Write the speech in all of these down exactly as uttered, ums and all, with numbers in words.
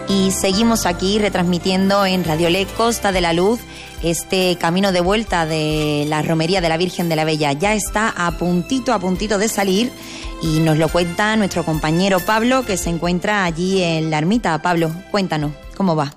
Y seguimos aquí retransmitiendo en Radio Lec Costa de la Luz este camino de vuelta de la romería de la Virgen de la Bella. Ya está a puntito, a puntito de salir y nos lo cuenta nuestro compañero Pablo, que se encuentra allí en la ermita. Pablo, cuéntanos, ¿cómo va?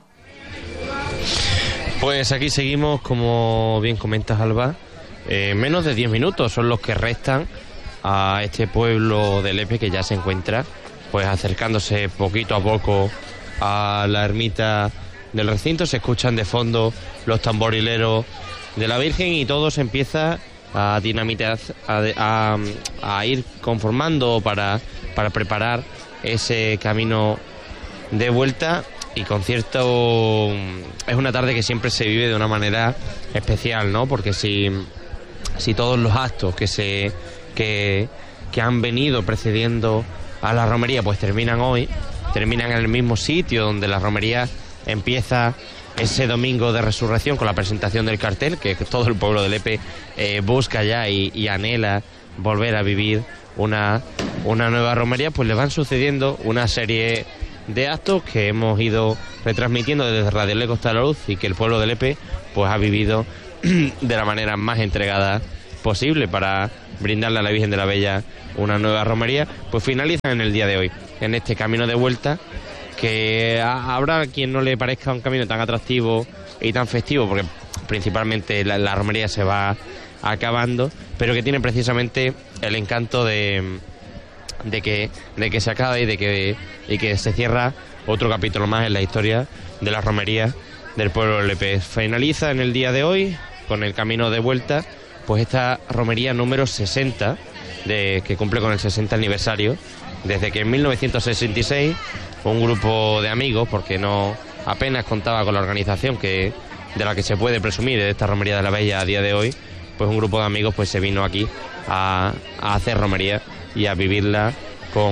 Pues aquí seguimos, como bien comentas, Alba. Eh, menos de diez minutos son los que restan a este pueblo de Lepe, que ya se encuentra pues acercándose poquito a poco a la ermita del recinto. Se escuchan de fondo los tamborileros de la Virgen y todo se empieza a dinamitar, a, a, a ir conformando para, para preparar ese camino de vuelta. Y con cierto... es una tarde que siempre se vive de una manera especial, ¿no? Porque si, si todos los actos que se que, que han venido precediendo a la romería pues terminan hoy, terminan en el mismo sitio donde la romería empieza ese domingo de resurrección con la presentación del cartel, que todo el pueblo de Lepe eh, busca ya y, y anhela volver a vivir una, una nueva romería, pues le van sucediendo una serie de actos que hemos ido retransmitiendo desde Radio Lec Costa de la Luz y que el pueblo de Lepe pues ha vivido de la manera más entregada posible para brindarle a la Virgen de la Bella una nueva romería. Pues finalizan en el día de hoy, en este camino de vuelta, que habrá quien no le parezca un camino tan atractivo y tan festivo, porque principalmente la, la romería se va acabando, pero que tiene precisamente el encanto de, de que de que se acaba y de que y que se cierra otro capítulo más en la historia de la romería del pueblo de Lepe. Finaliza en el día de hoy con el camino de vuelta pues esta romería número sesenta, de, que cumple con el sesenta aniversario, desde que en mil novecientos sesenta y seis un grupo de amigos, porque no apenas contaba con la organización que de la que se puede presumir de esta romería de la Bella a día de hoy, pues un grupo de amigos pues se vino aquí a, a hacer romería y a vivirla con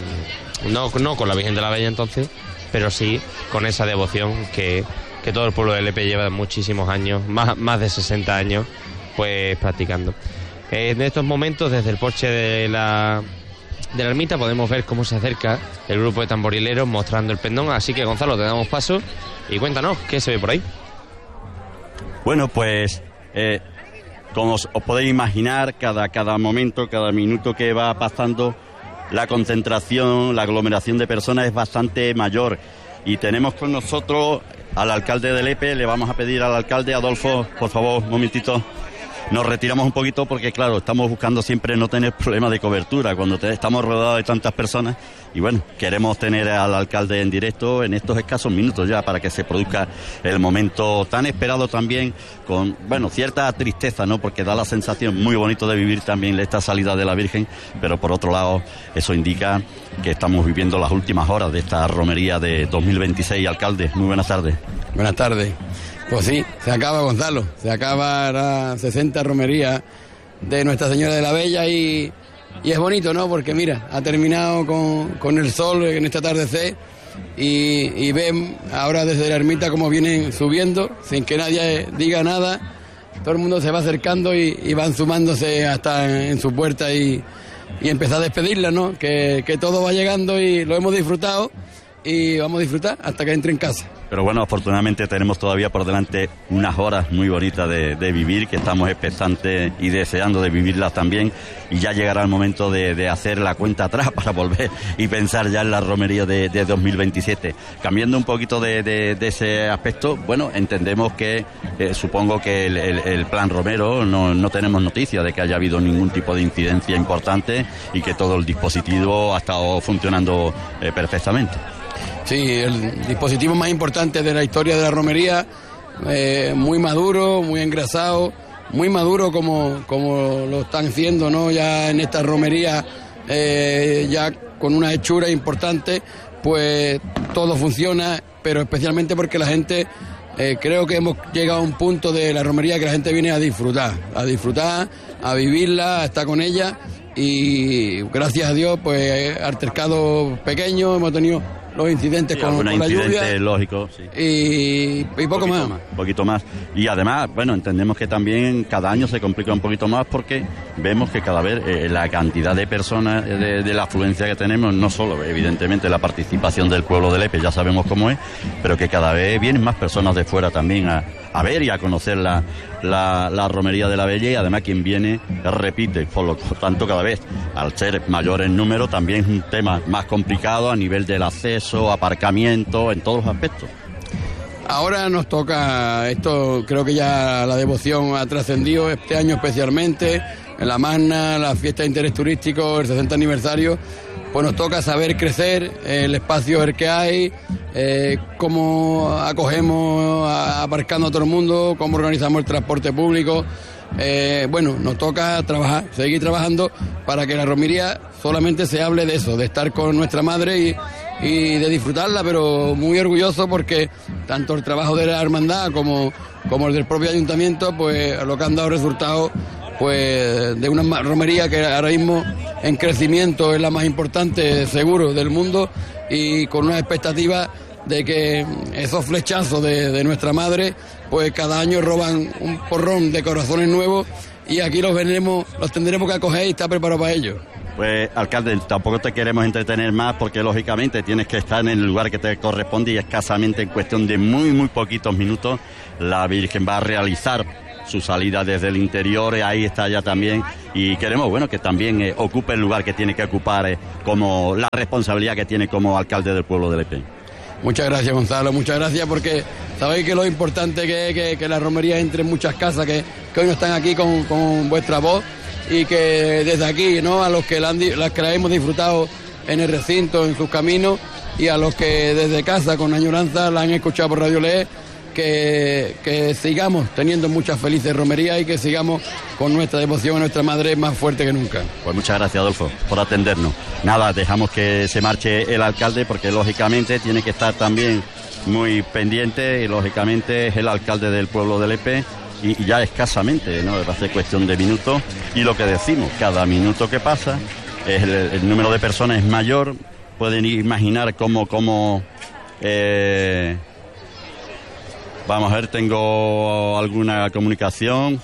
no, no con la Virgen de la Bella entonces, pero sí con esa devoción que, que todo el pueblo de Lepe lleva muchísimos años, más, más de sesenta años, pues practicando. En estos momentos, desde el porche de la, de la ermita, podemos ver cómo se acerca el grupo de tamborileros mostrando el pendón. Así que, Gonzalo, te damos paso y cuéntanos qué se ve por ahí. Bueno, pues eh, como os, os podéis imaginar, cada, cada momento, cada minuto que va pasando, la concentración, la aglomeración de personas es bastante mayor. Y tenemos con nosotros al alcalde de Lepe. Le vamos a pedir al alcalde, Adolfo, por favor, un momentito. Nos retiramos un poquito porque, claro, estamos buscando siempre no tener problemas de cobertura cuando te, estamos rodeados de tantas personas y, bueno, queremos tener al alcalde en directo en estos escasos minutos ya para que se produzca el momento tan esperado también con, bueno, cierta tristeza, ¿no? Porque da la sensación muy bonito de vivir también esta salida de la Virgen, pero por otro lado eso indica que estamos viviendo las últimas horas de esta romería de dos mil veintiséis. Alcalde, muy buenas tardes. Buenas tardes. Pues sí, se acaba, Gonzalo, se acaba la sesenta romería de Nuestra Señora de la Bella y, y es bonito, ¿no? Porque mira, ha terminado con, con el sol en este atardecer y, y ven ahora desde la ermita cómo vienen subiendo sin que nadie diga nada. Todo el mundo se va acercando y, y van sumándose hasta en, en su puerta y, y empezar a despedirla, ¿no? Que, que todo va llegando y lo hemos disfrutado y vamos a disfrutar hasta que entre en casa. Pero bueno, afortunadamente tenemos todavía por delante unas horas muy bonitas de, de vivir, que estamos expectantes y deseando de vivirlas también, y ya llegará el momento de, de hacer la cuenta atrás para volver y pensar ya en la romería de, de dos mil veintisiete. Cambiando un poquito de, de, de ese aspecto, bueno, entendemos que, eh, supongo que el, el, el plan Romero, no, no tenemos noticia de que haya habido ningún tipo de incidencia importante y que todo el dispositivo ha estado funcionando eh, perfectamente. Sí, el dispositivo más importante de la historia de la romería, eh, muy maduro, muy engrasado, muy maduro como, como lo están haciendo, ¿no? Ya en esta romería, eh, ya con una hechura importante, pues todo funciona, pero especialmente porque la gente, eh, creo que hemos llegado a un punto de la romería que la gente viene a disfrutar, a disfrutar, a vivirla, a estar con ella, y gracias a Dios, pues altercados pequeños, hemos tenido los incidentes sí, con, con la lluvia. Lógico, sí. Y, y poco más. más. Un poquito más. Y además, bueno, entendemos que también cada año se complica un poquito más porque vemos que cada vez eh, la cantidad de personas, eh, de, de la afluencia que tenemos, no solo evidentemente la participación del pueblo de Lepe, ya sabemos cómo es, pero que cada vez vienen más personas de fuera también a, a ver y a conocer la, la, la romería de la Bella, y además quien viene repite. Por lo tanto, cada vez, al ser mayor en número, también es un tema más complicado a nivel del acceso, aparcamiento, en todos los aspectos. Ahora nos toca, esto creo que ya la devoción ha trascendido este año especialmente, en la Magna, la fiesta de interés turístico, el sesenta aniversario, pues nos toca saber crecer, eh, el espacio el que hay, eh, cómo acogemos a, aparcando a todo el mundo, cómo organizamos el transporte público. Eh, bueno, nos toca trabajar, seguir trabajando para que la romería solamente se hable de eso, de estar con nuestra madre y, y de disfrutarla, pero muy orgulloso porque tanto el trabajo de la hermandad como, como el del propio ayuntamiento, pues lo que han dado resultados, pues de una romería que ahora mismo en crecimiento es la más importante seguro del mundo, y con una expectativa de que esos flechazos de, de nuestra madre, pues cada año roban un porrón de corazones nuevos, y aquí los vendremos, los tendremos que acoger y estar preparados para ello. Pues, alcalde, tampoco te queremos entretener más porque lógicamente tienes que estar en el lugar que te corresponde, y escasamente en cuestión de muy muy poquitos minutos la Virgen va a realizar su salida desde el interior, ahí está ya también, y queremos, bueno, que también eh, ocupe el lugar que tiene que ocupar, eh, como la responsabilidad que tiene como alcalde del pueblo de Lepe. Muchas gracias, Gonzalo, muchas gracias, porque sabéis que lo importante que es que, que la romería entre en muchas casas que, que hoy no están aquí con, con vuestra voz, y que desde aquí, ¿no?, a los que la, han, las que la hemos disfrutado en el recinto, en sus caminos, y a los que desde casa con añoranza la han escuchado por Radio Le, que, que sigamos teniendo muchas felices romerías y que sigamos con nuestra devoción a nuestra madre más fuerte que nunca. Pues muchas gracias, Adolfo, por atendernos. Nada, dejamos que se marche el alcalde porque lógicamente tiene que estar también muy pendiente, y lógicamente es el alcalde del pueblo de Lepe, y ya escasamente, ¿no?, va a ser cuestión de minutos, y lo que decimos, cada minuto que pasa es el, el número de personas es mayor. Pueden imaginar cómo, cómo eh, vamos a ver, tengo alguna comunicación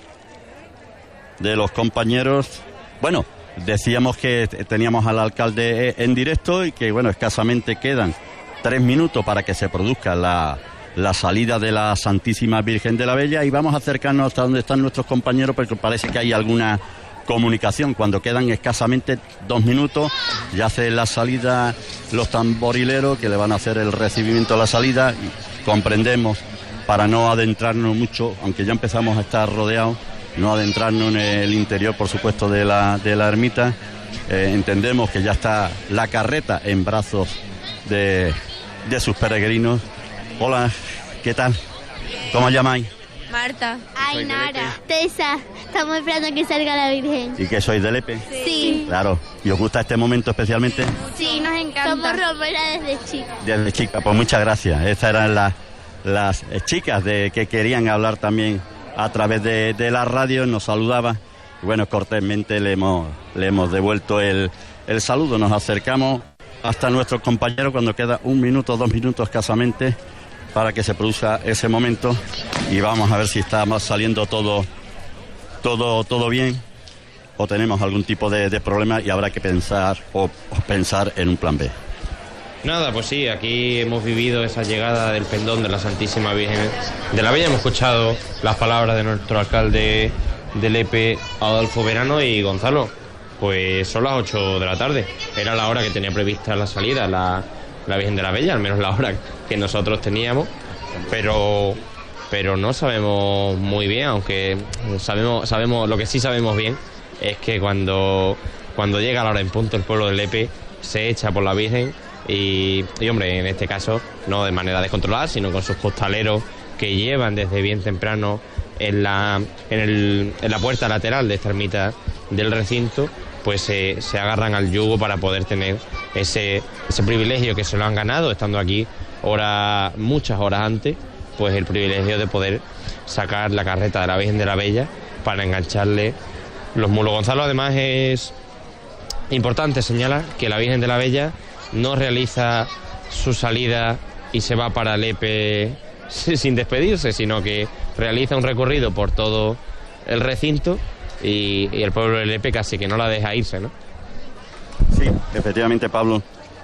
de los compañeros. Bueno, decíamos que teníamos al alcalde en directo y que, bueno, escasamente quedan tres minutos para que se produzca la, la salida de la Santísima Virgen de la Bella, y vamos a acercarnos hasta donde están nuestros compañeros porque parece que hay alguna comunicación. Cuando quedan escasamente dos minutos, ya hace la salida los tamborileros que le van a hacer el recibimiento a la salida, y comprendemos, para no adentrarnos mucho, aunque ya empezamos a estar rodeados, no adentrarnos en el interior, por supuesto, de la, de la ermita. Eh, entendemos que ya está la carreta en brazos de, de sus peregrinos. Hola, ¿qué tal? ¿Cómo os llamáis? Marta. Ainara. Tessa. Estamos esperando que salga la Virgen. ¿Y que sois de Lepe? Sí. Claro. ¿Y os gusta este momento especialmente? Sí, nos encanta. Somos romeras desde chica. Desde chica, pues muchas gracias. Estas eran las, las chicas de que querían hablar también a través de, de la radio, nos saludaba. Y bueno, cortésmente le hemos, le hemos devuelto el, el saludo. Nos acercamos hasta nuestros compañeros cuando queda un minuto, dos minutos escasamente para que se produzca ese momento, y vamos a ver si estamos saliendo todo, todo, todo bien, o tenemos algún tipo de, de problema y habrá que pensar o, o pensar en un plan B. Nada, pues sí, aquí hemos vivido esa llegada del pendón de la Santísima Virgen de la Bella. Hemos escuchado las palabras de nuestro alcalde de Lepe, Adolfo Verano. Y Gonzalo, pues son las ocho de la tarde. Era la hora que tenía prevista la salida, la, la Virgen de la Bella, al menos la hora que nosotros teníamos. Pero, pero no sabemos muy bien, aunque sabemos, sabemos, lo que sí sabemos bien es que cuando, cuando llega la hora en punto, el pueblo de Lepe se echa por la Virgen. Y, y hombre, en este caso no de manera descontrolada, sino con sus costaleros que llevan desde bien temprano en la, en el, en la puerta lateral de esta ermita del recinto, pues se, se agarran al yugo para poder tener ese, ese privilegio que se lo han ganado estando aquí horas, muchas horas antes, pues el privilegio de poder sacar la carreta de la Virgen de la Bella para engancharle los mulos. Gonzalo, además es importante señalar que la Virgen de la Bella no realiza su salida y se va para Lepe sin despedirse, sino que realiza un recorrido por todo el recinto y, y el pueblo de Lepe casi que no la deja irse, ¿no? Sí, efectivamente, Pablo.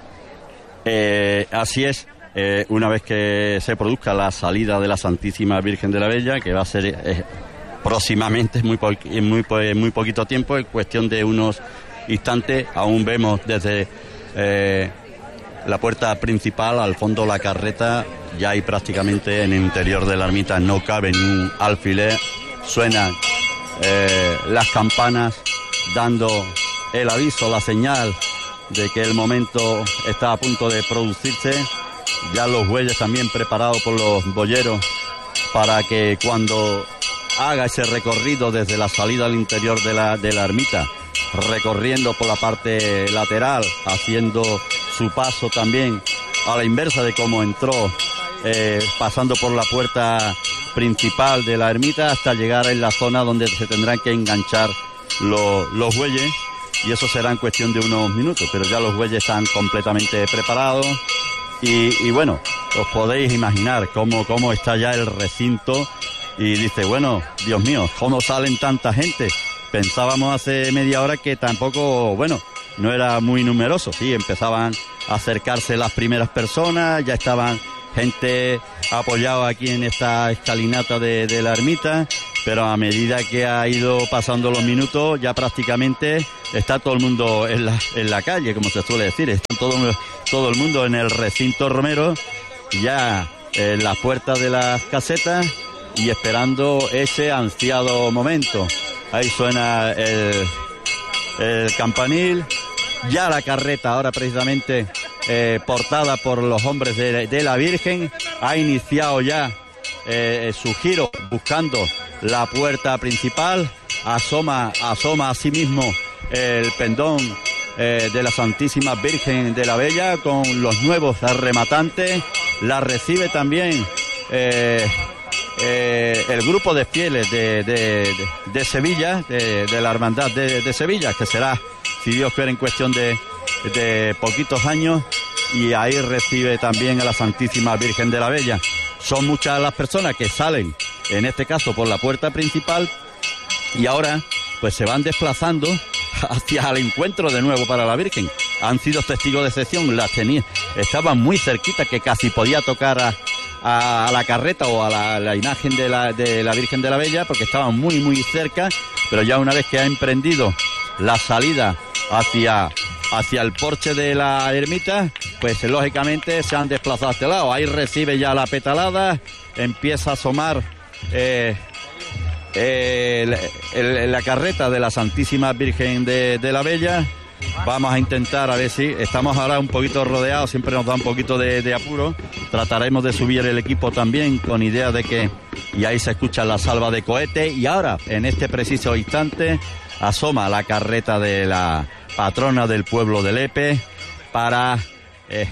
Eh, así es. Eh, una vez que se produzca la salida de la Santísima Virgen de la Bella, que va a ser eh, próximamente, muy, po en muy, po muy poquito tiempo, en cuestión de unos instantes, aún vemos desde eh, la puerta principal, al fondo la carreta, ya hay prácticamente en el interior de la ermita, no cabe ni un alfiler, suenan eh, las campanas dando el aviso, la señal de que el momento está a punto de producirse. Ya los bueyes también preparados por los boyeros para que cuando haga ese recorrido desde la salida al interior de la, de la ermita, recorriendo por la parte lateral, haciendo su paso también a la inversa de cómo entró, eh, pasando por la puerta principal de la ermita hasta llegar en la zona donde se tendrán que enganchar lo, los bueyes, y eso será en cuestión de unos minutos, pero ya los bueyes están completamente preparados. Y, y bueno, os podéis imaginar cómo, cómo está ya el recinto, y dice, bueno, Dios mío, ¿cómo salen tanta gente? Pensábamos hace media hora que tampoco, bueno, no era muy numeroso. Sí, empezaban a acercarse las primeras personas, ya estaban gente apoyada aquí en esta escalinata de, de la ermita, pero a medida que ha ido pasando los minutos, ya prácticamente está todo el mundo en la, en la calle, como se suele decir. Está todo, todo el mundo en el recinto romero, ya en las puertas de las casetas y esperando ese ansiado momento. Ahí suena el, el campanil, ya la carreta, ahora precisamente eh, portada por los hombres de, de la Virgen, ha iniciado ya eh, su giro buscando la puerta principal, asoma, asoma a sí mismo el pendón eh, de la Santísima Virgen de la Bella con los nuevos rematantes. La recibe también eh, eh, el grupo de fieles de, de, de, de Sevilla, de, de la Hermandad de, de Sevilla, que será, si Dios quiere, en cuestión de, de poquitos años, y ahí recibe también a la Santísima Virgen de la Bella. Son muchas las personas que salen, en este caso por la puerta principal, y ahora pues se van desplazando hacia el encuentro de nuevo para la Virgen. Han sido testigos de excepción, las tenía, estaban muy cerquita, que casi podía tocar a, a, a la carreta o a la, la imagen de la, de la Virgen de la Bella, porque estaban muy muy cerca, pero ya una vez que ha emprendido la salida hacia, hacia el porche de la ermita, pues lógicamente se han desplazado a este lado. Ahí recibe ya la petalada, empieza a asomar eh, eh, el, el, la carreta de la Santísima Virgen de, de la Bella. Vamos a intentar a ver si estamos ahora un poquito rodeados, siempre nos da un poquito de, de apuro. Trataremos de subir el equipo también con idea de que, y ahí se escucha la salva de cohete, y ahora en este preciso instante asoma la carreta de la patrona del pueblo de Lepe para eh,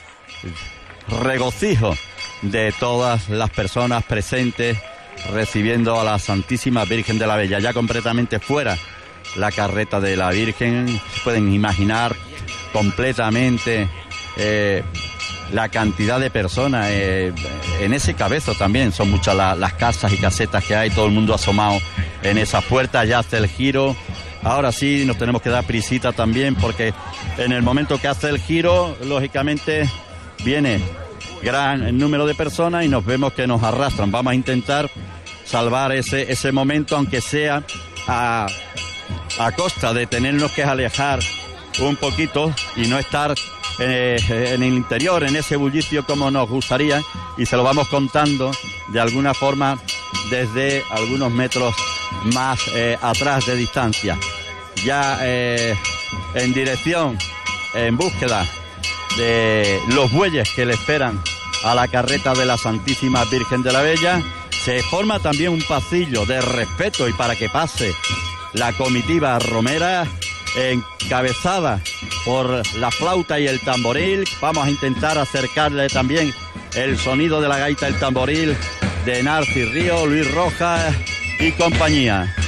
regocijo de todas las personas presentes, recibiendo a la Santísima Virgen de la Bella. Ya completamente fuera la carreta de la Virgen, se pueden imaginar completamente eh, la cantidad de personas eh, en ese cabezo también. Son muchas la, las casas y casetas que hay, todo el mundo asomado en esas puertas. Ya hace el giro. Ahora sí nos tenemos que dar prisita también, porque en el momento que hace el giro, lógicamente viene gran número de personas y nos vemos que nos arrastran. Vamos a intentar salvar ese, ese momento, aunque sea a, a costa de tenernos que alejar un poquito y no estar eh, en el interior, en ese bullicio como nos gustaría, y se lo vamos contando de alguna forma desde algunos metros más eh, atrás de distancia. Ya eh, en dirección, en búsqueda de los bueyes que le esperan a la carreta de la Santísima Virgen de la Bella, se forma también un pasillo de respeto y para que pase la comitiva romera, encabezada por la flauta y el tamboril. Vamos a intentar acercarle también el sonido de la gaita, el tamboril de Narcis Río, Luis Rojas y compañía.